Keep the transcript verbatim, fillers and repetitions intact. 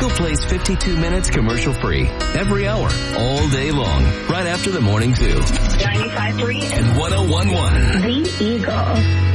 Eagle plays fifty-two minutes commercial-free every hour, all day long, right after the morning zoo. ninety-five point three and one oh one point one. The Eagle.